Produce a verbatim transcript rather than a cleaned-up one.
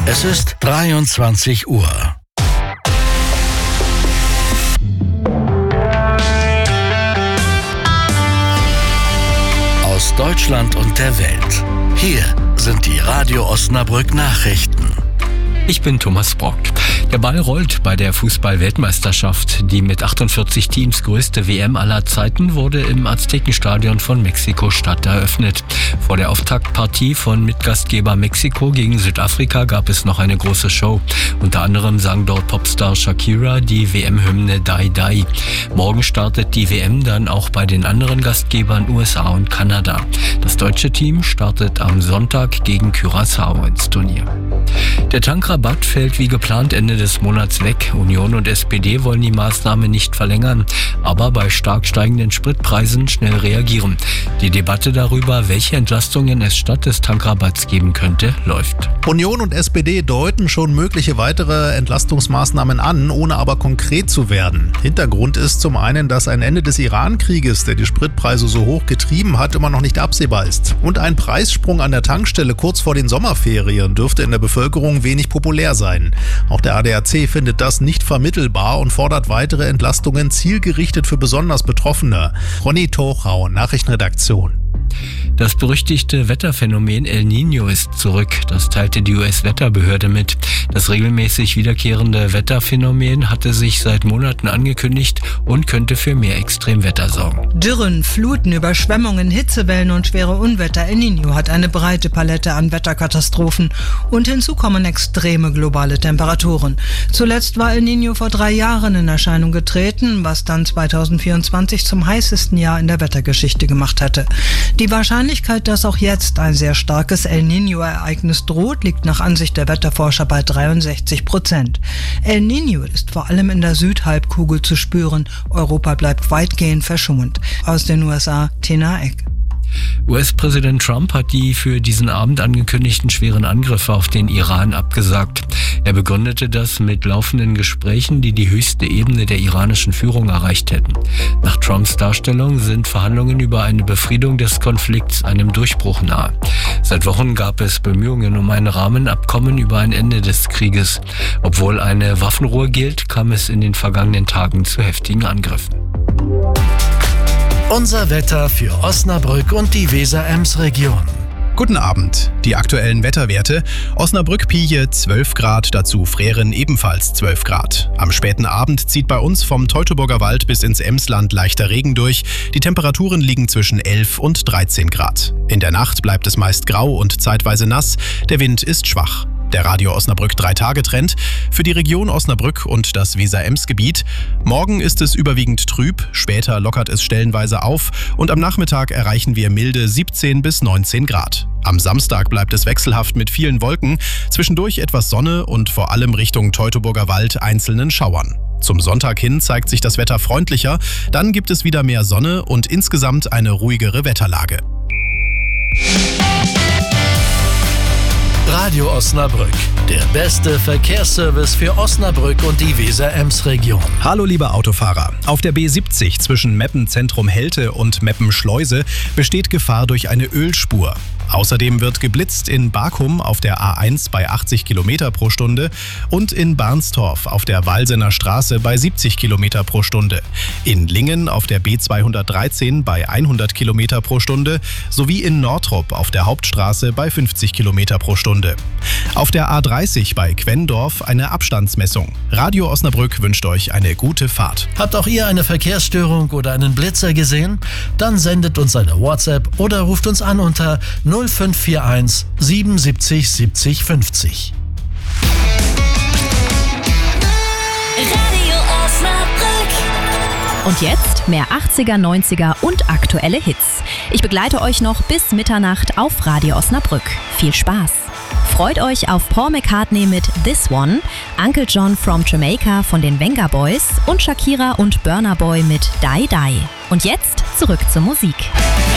Es ist dreiundzwanzig Uhr. Aus Deutschland und der Welt. Hier sind die Radio Osnabrück Nachrichten. Ich bin Thomas Brock. Der Ball rollt bei der Fußball-Weltmeisterschaft. Die mit achtundvierzig Teams größte W M aller Zeiten wurde im Aztekenstadion von Mexiko-Stadt eröffnet. Vor der Auftaktpartie von Mitgastgeber Mexiko gegen Südafrika gab es noch eine große Show. Unter anderem sang dort Popstar Shakira die W M-Hymne Die Die. Morgen startet die W M dann auch bei den anderen Gastgebern U S A und Kanada. Das deutsche Team startet am Sonntag gegen Curaçao ins Turnier. Der Tankrabatt fällt wie geplant Ende des Monats weg. Union und S P D wollen die Maßnahme nicht verlängern, aber bei stark steigenden Spritpreisen schnell reagieren. Die Debatte darüber, welche Entlastungen es statt des Tankrabatts geben könnte, läuft. Union und S P D deuten schon mögliche weitere Entlastungsmaßnahmen an, ohne aber konkret zu werden. Hintergrund ist zum einen, dass ein Ende des Iran-Krieges, der die Spritpreise so hoch getrieben hat, immer noch nicht absehbar ist. Und ein Preissprung an der Tankstelle kurz vor den Sommerferien dürfte in der Bevölkerung wenig populär sein. Auch der A D A C findet das nicht vermittelbar und fordert weitere Entlastungen zielgerichtet für besonders Betroffene. Ronny Tochau, Nachrichtenredaktion. Das berüchtigte Wetterphänomen El Niño ist zurück. Das teilte die U S-Wetterbehörde mit. Das regelmäßig wiederkehrende Wetterphänomen hatte sich seit Monaten angekündigt und könnte für mehr Extremwetter sorgen. Dürren, Fluten, Überschwemmungen, Hitzewellen und schwere Unwetter. El Niño hat eine breite Palette an Wetterkatastrophen. Und hinzu kommen extreme globale Temperaturen. Zuletzt war El Niño vor drei Jahren in Erscheinung getreten, was dann zweitausendvierundzwanzig zum heißesten Jahr in der Wettergeschichte gemacht hätte. Die Wahrscheinlichkeit, dass auch jetzt ein sehr starkes El Niño-Ereignis droht, liegt nach Ansicht der Wetterforscher bei dreiundsechzig Prozent. El Niño ist vor allem in der Südhalbkugel zu spüren. Europa bleibt weitgehend verschont. Aus den U S A, Tina Eck. U S-Präsident Trump hat die für diesen Abend angekündigten schweren Angriffe auf den Iran abgesagt. Er begründete das mit laufenden Gesprächen, die die höchste Ebene der iranischen Führung erreicht hätten. Nach Trumps Darstellung sind Verhandlungen über eine Befriedung des Konflikts einem Durchbruch nahe. Seit Wochen gab es Bemühungen um ein Rahmenabkommen über ein Ende des Krieges. Obwohl eine Waffenruhe gilt, kam es in den vergangenen Tagen zu heftigen Angriffen. Unser Wetter für Osnabrück und die Weser-Ems-Region. Guten Abend. Die aktuellen Wetterwerte. Osnabrück-Pije zwölf Grad, dazu Freren ebenfalls zwölf Grad. Am späten Abend zieht bei uns vom Teutoburger Wald bis ins Emsland leichter Regen durch. Die Temperaturen liegen zwischen elf und dreizehn Grad. In der Nacht bleibt es meist grau und zeitweise nass. Der Wind ist schwach. Der Radio Osnabrück drei Tage Trend für die Region Osnabrück und das Weser-Ems-Gebiet. Morgen ist es überwiegend trüb, später lockert es stellenweise auf und am Nachmittag erreichen wir milde siebzehn bis neunzehn Grad. Am Samstag bleibt es wechselhaft mit vielen Wolken, zwischendurch etwas Sonne und vor allem Richtung Teutoburger Wald einzelnen Schauern. Zum Sonntag hin zeigt sich das Wetter freundlicher, dann gibt es wieder mehr Sonne und insgesamt eine ruhigere Wetterlage. Radio Osnabrück, der beste Verkehrsservice für Osnabrück und die Weser-Ems-Region. Hallo liebe Autofahrer, auf der B siebzig zwischen Meppen-Zentrum-Helte und Meppen-Schleuse besteht Gefahr durch eine Ölspur. Außerdem wird geblitzt in Bakum auf der A eins bei achtzig Kilometer pro Stunde und in Barnstorf auf der Walsener Straße bei siebzig Kilometer pro Stunde, in Lingen auf der B zweihundertdreizehn bei hundert Kilometer pro Stunde sowie in Nortrup auf der Hauptstraße bei fünfzig Kilometer pro Stunde. Auf der A dreißig bei Quendorf eine Abstandsmessung. Radio Osnabrück wünscht euch eine gute Fahrt. Habt auch ihr eine Verkehrsstörung oder einen Blitzer gesehen? Dann sendet uns eine WhatsApp oder ruft uns an unter null fünf vier eins siebenundsiebzig siebzig fünfzig. Radio Osnabrück. Und jetzt mehr achtziger, neunziger und aktuelle Hits. Ich begleite euch noch bis Mitternacht auf Radio Osnabrück. Viel Spaß! Freut euch auf Paul McCartney mit This One, Uncle John from Jamaica von den Venga Boys und Shakira und Burna Boy mit Die Die. Und jetzt zurück zur Musik.